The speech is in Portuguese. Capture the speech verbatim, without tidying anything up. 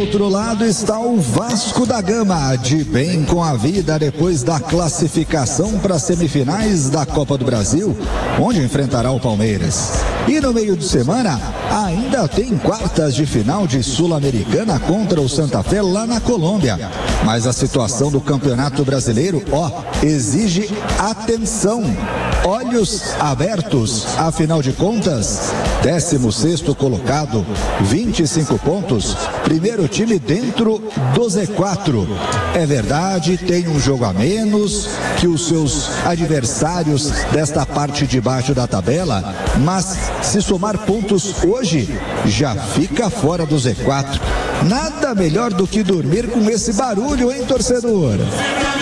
outro lado está o Vasco da Gama, de bem com a vida depois da classificação para as semifinais da Copa do Brasil, onde enfrentará o Palmeiras. E no meio de semana, ainda tem quartas de final de Sul-Americana contra o Santa Fé lá na Colômbia. Mas a situação do Campeonato Brasileiro, ó, exige atenção, olhos abertos. Afinal de contas, décimo sexto colocado, vinte e cinco pontos, primeiro time dentro do Z quatro. É verdade, tem um jogo a menos que os seus adversários desta parte de baixo da tabela, mas se somar pontos hoje, já fica fora do Z quatro. Nada melhor do que dormir com esse barulho, hein, torcedor?